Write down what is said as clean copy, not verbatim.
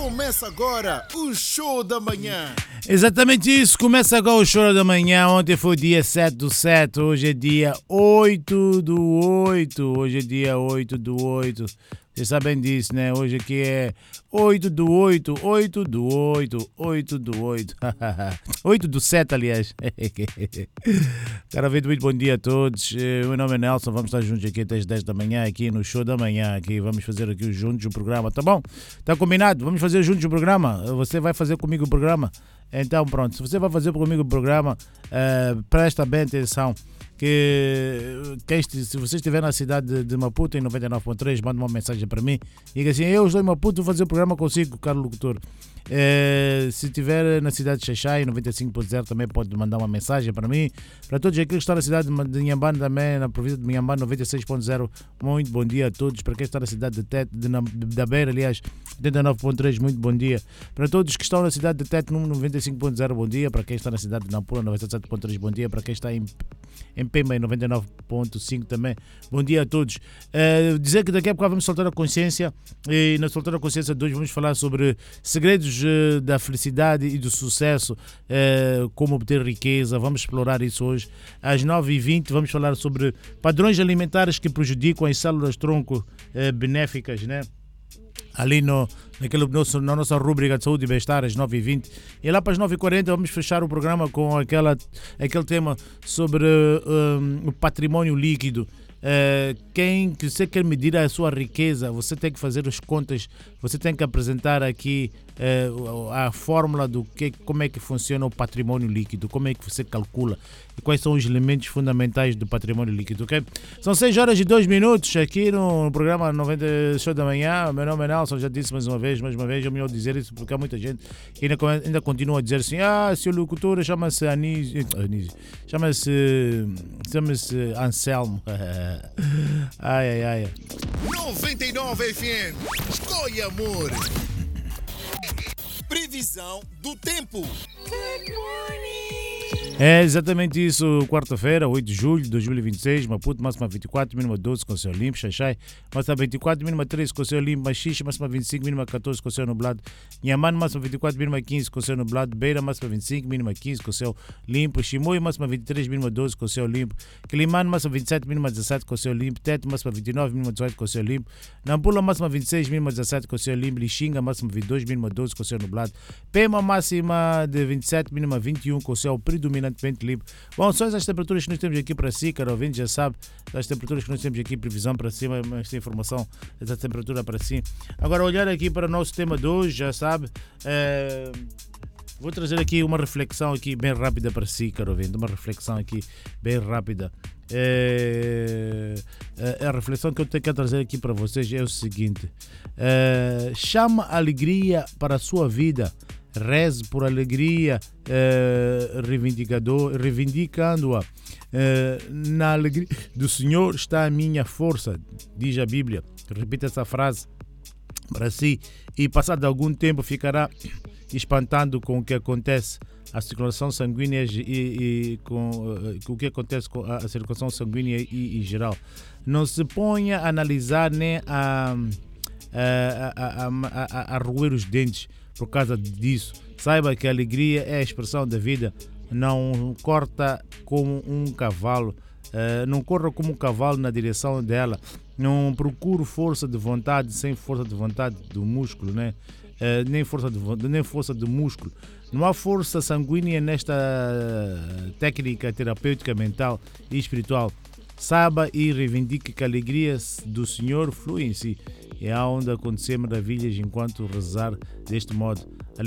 Começa agora o Show da Manhã. Exatamente isso, começa agora o Show da Manhã. Ontem foi dia 7/7, hoje é dia 8/8. Hoje é dia 8/8. Vocês sabem disso, né? Hoje aqui é 8/8, 8/8, 8/8. 8/7, aliás. Cara, muito bom dia a todos. Meu nome é Nelson, vamos estar juntos aqui até as 10 da manhã, aqui no Show da Manhã. Aqui vamos fazer aqui juntos o programa, tá bom? Tá combinado? Vamos fazer juntos o programa? Você vai fazer comigo o programa? Então pronto, se você vai fazer comigo o programa, presta bem atenção. Se você estiver na cidade de Maputo em 99.3, manda uma mensagem para mim e diga assim: eu estou em Maputo, vou fazer o programa consigo, Carlos Locutor. Se estiver na cidade de Xaxai em 95.0, também pode mandar uma mensagem para mim. Para todos aqueles que estão na cidade de Inhambane, também na província de Inhambane 96.0, muito bom dia a todos. Para quem está na cidade de Tete, da Beira, aliás, 89.3, muito bom dia. Para todos que estão na cidade de Tete, 95.0, bom dia. Para quem está na cidade de Nampula, 97.3, bom dia. Para quem está em Pemba em 99.5 também, bom dia a todos. Dizer que daqui a pouco vamos soltar a consciência, e na soltar a consciência de hoje vamos falar sobre segredos da felicidade e do sucesso, como obter riqueza. Vamos explorar isso hoje. Às 9h20 vamos falar sobre padrões alimentares que prejudicam as células-tronco benéficas, né? Ali na nossa rúbrica de saúde e bem-estar, às 9h20. E lá para as 9h40 vamos fechar o programa com aquele tema sobre o patrimônio líquido. Quem você quer medir a sua riqueza, você tem que fazer as contas, você tem que apresentar aqui a fórmula como é que funciona o patrimônio líquido, como é que você calcula e quais são os elementos fundamentais do patrimônio líquido, ok? São 6h02 aqui no programa 90 Show da Manhã. Meu nome é Nelson, já disse mais uma vez, é melhor dizer isso porque há muita gente que ainda continua a dizer assim: seu locutor chama-se Anísio, chama-se Anselmo. Ai. 99 FM, escolha amor. Previsão do tempo. Good morning. É exatamente isso, quarta-feira, 8 de julho de 2026, Maputo, máxima 24, mínima 12 com céu limpo, Xaxai, máxima 24, mínima 13 com céu limpo, Machixe, máxima 25, mínima 14 com céu nublado, Inhambane, máxima 24, mínima 15 com céu nublado, Beira, máxima 25, mínima 15 com céu limpo, Chimoio, máxima 23, mínima 12 com céu limpo, Quilimane, máxima 27, mínima 17 com céu limpo, Tete, máxima 29, mínima 18 com céu limpo, Nampula, máxima 26, mínima 17 com céu limpo, Lixinga, máxima 22, mínima 12 com céu nublado, Pema, máxima de 27, mínima 21 com céu predominantemente limpo. Bom, são as temperaturas que nós temos aqui para si, caro ouvinte, já sabe, as temperaturas que nós temos aqui, previsão para cima, esta informação, essa temperatura para si. Agora, olhar aqui para o nosso tema de hoje, já sabe, vou trazer aqui uma reflexão aqui bem rápida para si, caro ouvinte, uma reflexão aqui bem rápida. A reflexão que eu tenho que trazer aqui para vocês é o seguinte: chama alegria para a sua vida, reze por alegria, reivindicando-a. Na alegria do Senhor está a minha força, diz a Bíblia. Repita essa frase para si e passado algum tempo ficará espantado com o que acontece a circulação sanguínea e com o que acontece com a circulação sanguínea e em geral. Não se ponha a analisar nem a roer os dentes por causa disso. Saiba que a alegria é a expressão da vida. Não corta como um cavalo, não corra como um cavalo na direção dela. Não procure força de vontade sem força de vontade do músculo, né? Nem força de músculo. Não há força sanguínea nesta técnica terapêutica mental e espiritual. Saiba e reivindique que a alegria do Senhor flui em si. É onde acontecer maravilhas enquanto rezar deste modo.